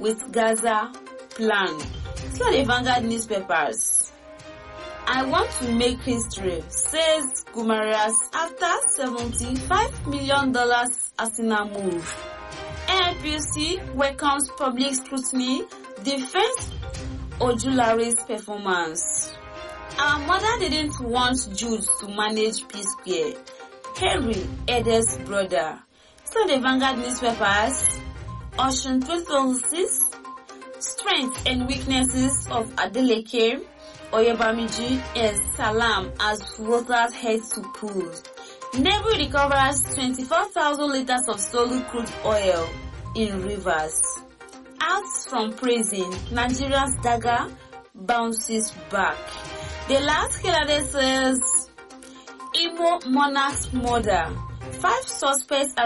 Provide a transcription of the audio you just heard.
with Gaza plan. So the Vanguard newspapers. I want to make history, says Guimaraes after $75 million Arsenal move. NPC welcomes public scrutiny, defends Ojulare's performance. Our mother didn't want Jude to manage P-Square. Henry, Ede's brother. So the Vanguard newspapers, Ocean 2026, strengths and weaknesses of Adeleke, Oyebamiji, and Salam as voters head to polls. Navy recovers 24,000 liters of stolen crude oil in rivers. Out from prison, Nigeria's dagger bounces back. The last killer says, Imo monarch's murder. 5 suspects